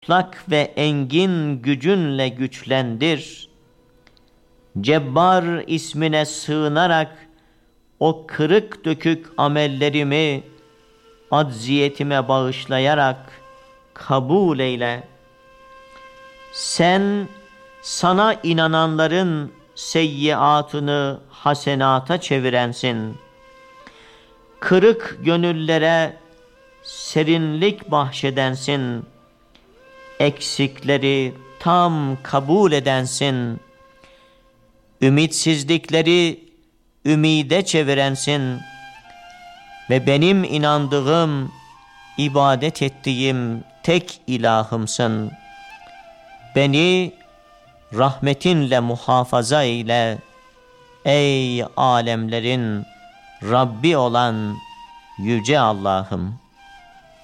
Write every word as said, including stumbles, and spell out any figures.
mutlak ve engin gücünle güçlendir. Cebbar ismine sığınarak o kırık dökük amellerimi acziyetime bağışlayarak kabul eyle. Sen sana inananların seyyiatını hasenata çevirensin. Kırık gönüllere serinlik bahşedensin. Eksikleri tam kabul edensin. Ümitsizlikleri ümide çevirensin. Ve benim inandığım, ibadet ettiğim tek ilahımsın. Beni rahmetinle muhafaza eyle. Ey alemlerin Rabbi olan Yüce Allah'ım.